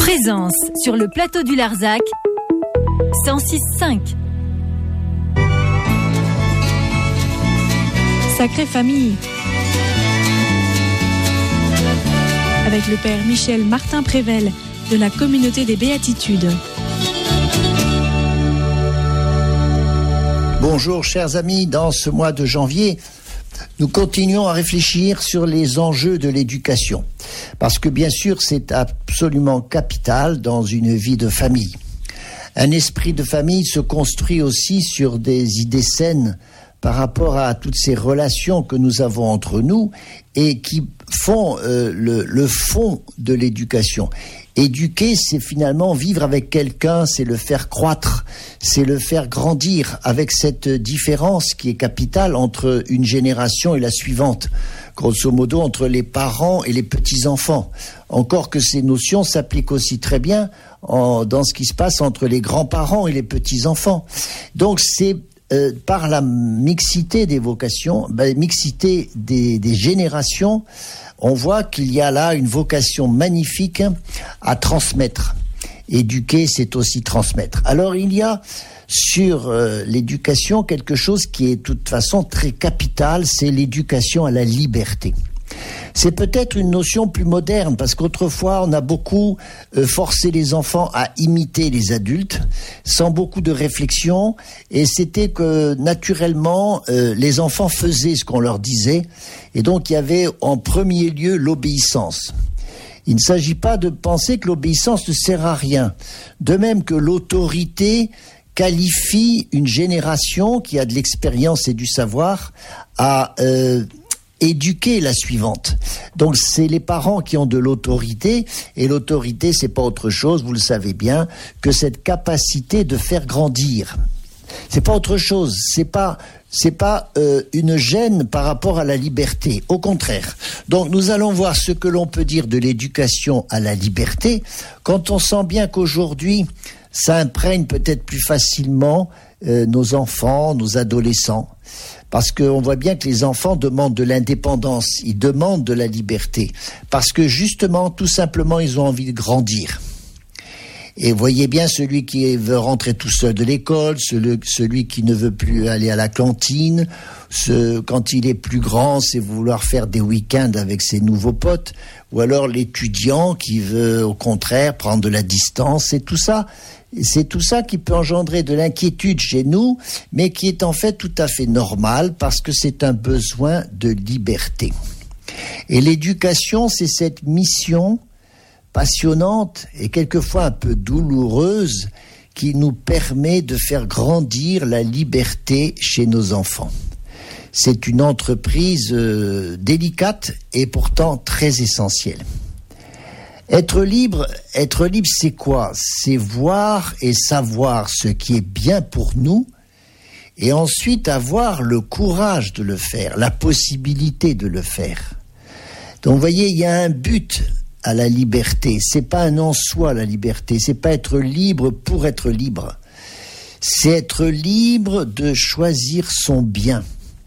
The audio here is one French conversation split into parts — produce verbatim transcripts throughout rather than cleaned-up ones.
Présence sur le plateau du Larzac, cent six virgule cinq. Sacrée famille. Avec le père Michel Martin Prével de la communauté des Béatitudes. Bonjour chers amis, dans ce mois de janvier, nous continuons à réfléchir sur les enjeux de l'éducation. Parce que bien sûr, c'est absolument capital dans une vie de famille. Un esprit de famille se construit aussi sur des idées saines par rapport à toutes ces relations que nous avons entre nous et qui font euh, le, le fond de l'éducation. Éduquer, c'est finalement vivre avec quelqu'un, c'est le faire croître, c'est le faire grandir avec cette différence qui est capitale entre une génération et la suivante, grosso modo entre les parents et les petits-enfants. Encore que ces notions s'appliquent aussi très bien en, dans ce qui se passe entre les grands-parents et les petits-enfants. Donc c'est euh, par la mixité des vocations, ben, mixité des, des générations, on voit qu'il y a là une vocation magnifique à transmettre. Éduquer, c'est aussi transmettre. Alors, il y a sur euh, l'éducation quelque chose qui est de toute façon très capital, c'est l'éducation à la liberté. C'est peut-être une notion plus moderne, parce qu'autrefois, on a beaucoup euh, forcé les enfants à imiter les adultes, sans beaucoup de réflexion, et c'était que, naturellement, euh, les enfants faisaient ce qu'on leur disait, et donc il y avait en premier lieu l'obéissance. Il ne s'agit pas de penser que l'obéissance ne sert à rien, de même que l'autorité qualifie une génération qui a de l'expérience et du savoir à... Euh, éduquer la suivante. Donc c'est les parents qui ont de l'autorité, et l'autorité c'est pas autre chose, vous le savez bien, que cette capacité de faire grandir. C'est pas autre chose, c'est pas c'est pas euh, une gêne par rapport à la liberté, au contraire. Donc nous allons voir ce que l'on peut dire de l'éducation à la liberté quand on sent bien qu'aujourd'hui ça imprègne peut-être plus facilement euh, nos enfants, nos adolescents. Parce qu'on voit bien que les enfants demandent de l'indépendance, ils demandent de la liberté. Parce que justement, tout simplement, ils ont envie de grandir. Et voyez bien celui qui veut rentrer tout seul de l'école, celui, celui qui ne veut plus aller à la cantine, ce, quand il est plus grand, c'est vouloir faire des week-ends avec ses nouveaux potes, ou alors l'étudiant qui veut au contraire prendre de la distance, et tout ça. C'est tout ça qui peut engendrer de l'inquiétude chez nous, mais qui est en fait tout à fait normal parce que c'est un besoin de liberté. Et l'éducation, c'est cette mission passionnante et quelquefois un peu douloureuse qui nous permet de faire grandir la liberté chez nos enfants. C'est une entreprise euh, délicate et pourtant très essentielle. Être libre, être libre, c'est quoi? C'est voir et savoir ce qui est bien pour nous et ensuite avoir le courage de le faire, la possibilité de le faire. Donc, vous voyez, il y a un but à la liberté. C'est pas un en soi, la liberté. C'est pas être libre pour être libre. C'est être libre de choisir son bien.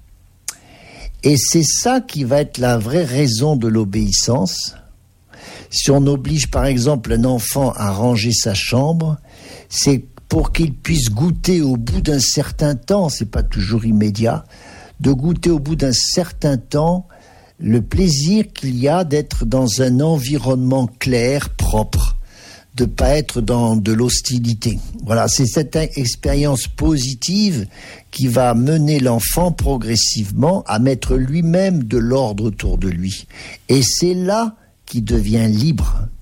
Et c'est ça qui va être la vraie raison de l'obéissance. Si on oblige par exemple un enfant à ranger sa chambre, c'est pour qu'il puisse goûter au bout d'un certain temps, c'est pas toujours immédiat, de goûter au bout d'un certain temps le plaisir qu'il y a d'être dans un environnement clair, propre, de pas être dans de l'hostilité. Voilà, c'est cette expérience positive qui va mener l'enfant progressivement à mettre lui-même de l'ordre autour de lui. Et c'est là qui devient libre.